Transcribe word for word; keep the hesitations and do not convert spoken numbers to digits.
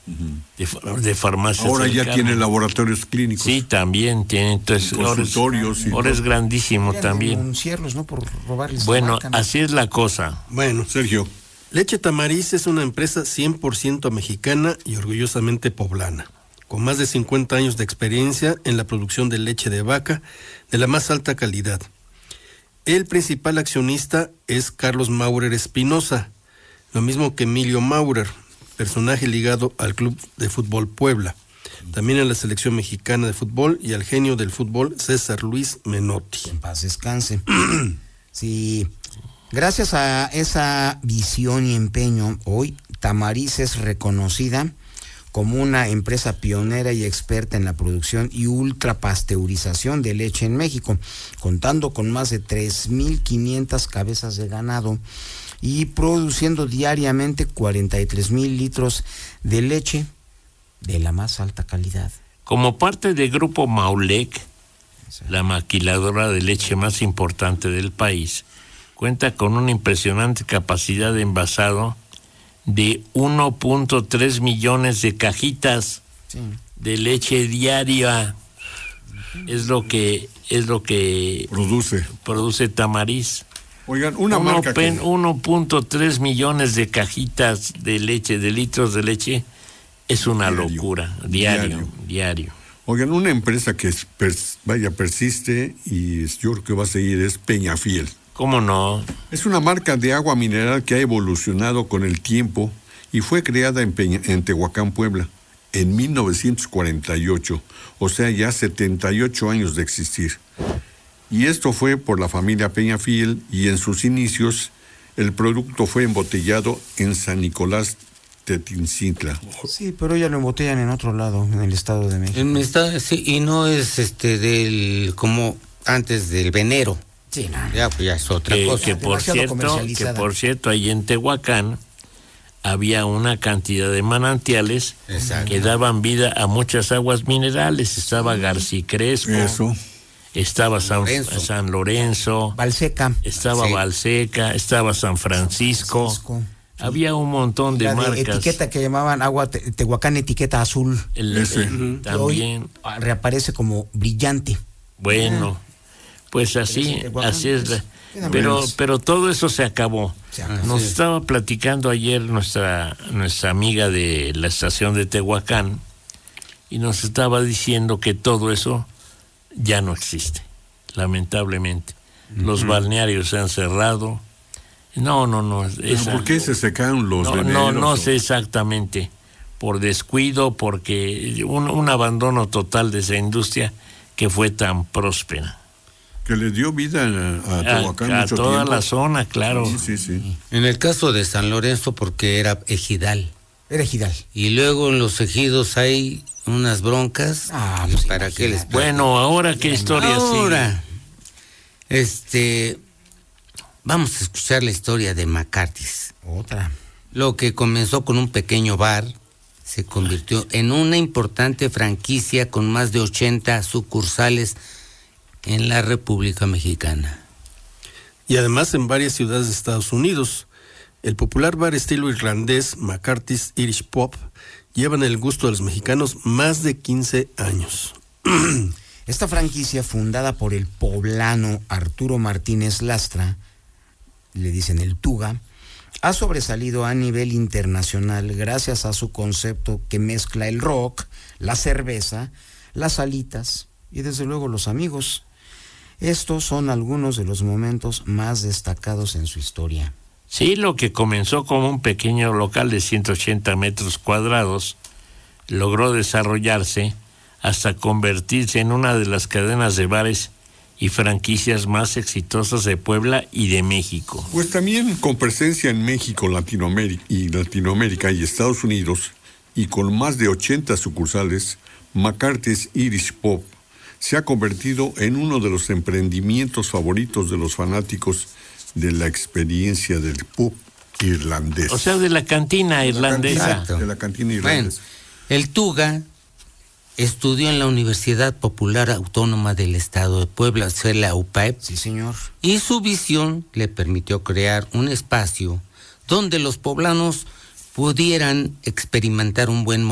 de, de farmacias. Ahora ya cercanas. tiene laboratorios clínicos. Sí, también tiene, entonces, consultorios. Ahora es, es grandísimo también. Denunciarlos, ¿no? Por robarles. Bueno, marca, ¿no? así es la cosa. Bueno, Sergio. Leche Tamariz es una empresa cien por ciento mexicana y orgullosamente poblana, con más de cincuenta años de experiencia en la producción de leche de vaca de la más alta calidad. El principal accionista es Carlos Maurer Espinosa, lo mismo que Emilio Maurer, personaje ligado al Club de Fútbol Puebla, también a la selección mexicana de fútbol y al genio del fútbol César Luis Menotti. En paz descanse. Sí, gracias a esa visión y empeño, hoy Tamariz es reconocida como una empresa pionera y experta en la producción y ultrapasteurización de leche en México, contando con más de tres mil quinientas cabezas de ganado y produciendo diariamente cuarenta y tres mil litros de leche de la más alta calidad. Como parte del grupo Maulec, la maquiladora de leche más importante del país, cuenta con una impresionante capacidad de envasado de uno punto tres millones de cajitas sí. de leche diaria. Es lo que es lo que produce produce Tamariz. Oigan, una marca que... uno punto tres millones de cajitas de leche, de litros de leche, es una diario, locura, diario, diario, diario. Oigan, una empresa que es, pers, vaya, persiste y yo creo que va a seguir es Peñafiel. ¿Cómo no? Es una marca de agua mineral que ha evolucionado con el tiempo y fue creada en, Peña, en Tehuacán, Puebla, en mil novecientos cuarenta y ocho, o sea, ya setenta y ocho años de existir. Y esto fue por la familia Peñafiel y en sus inicios el producto fue embotellado en San Nicolás Tetzintla. Sí, pero ya lo embotellan en otro lado, en el Estado de México. En estado, sí, y no es este del como antes del venero. Sí, no. Ya, pues ya es otra que, cosa. Que por cierto, que por cierto, ahí en Tehuacán había una cantidad de manantiales Exacto. que daban vida a muchas aguas minerales. Estaba García Crespo. Eso. Estaba San Lorenzo, San Lorenzo Valseca, estaba sí. Valseca, estaba San Francisco, San Francisco. Sí. Había un montón de, de marcas. Etiqueta que llamaban agua te, Tehuacán etiqueta azul. El, Ese. El, también hoy reaparece como brillante. Bueno, pues así, así es. La, pero, pero todo eso se acabó. Se acabó. Nos sí. estaba platicando ayer nuestra nuestra amiga de la estación de Tehuacán y nos estaba diciendo que todo eso ya no existe, lamentablemente. Uh-huh. Los balnearios se han cerrado. No, no, no. Esa, ¿por qué se secaron los no, venenos? No, no sé exactamente. Por descuido, porque un, un abandono total de esa industria que fue tan próspera. Que le dio vida a, a Tehuacán a, a mucho toda tiempo. La zona, claro. Sí, sí, sí. En el caso de San Lorenzo, porque era ejidal. Era ejidal. Y luego en los ejidos hay unas broncas. Ah, pues para qué les Bueno, ahora qué historia Ahora, sigue? este, vamos a escuchar la historia de McCarthy's. Otra. Lo que comenzó con un pequeño bar se convirtió en una importante franquicia con más de ochenta sucursales en la República Mexicana. Y además en varias ciudades de Estados Unidos. El popular bar estilo irlandés McCarthy's Irish Pub lleva en el gusto de los mexicanos más de quince años. Esta franquicia, fundada por el poblano Arturo Martínez Lastra, le dicen el Tuga, ha sobresalido a nivel internacional gracias a su concepto que mezcla el rock, la cerveza, las alitas y desde luego los amigos. Estos son algunos de los momentos más destacados en su historia. Sí, lo que comenzó como un pequeño local de ciento ochenta metros cuadrados logró desarrollarse hasta convertirse en una de las cadenas de bares y franquicias más exitosas de Puebla y de México. Pues también con presencia en México, Latinoamérica y Latinoamérica y Estados Unidos, y con más de ochenta sucursales, McCarthy's Irish Pub se ha convertido en uno de los emprendimientos favoritos de los fanáticos de la experiencia del pub irlandés. O sea, de la cantina irlandesa. Exacto. De la cantina irlandesa. Bueno, el Tuga estudió en la Universidad Popular Autónoma del Estado de Puebla, o sea, la U P A E P. Sí, señor. Y su visión le permitió crear un espacio donde los poblanos pudieran experimentar un buen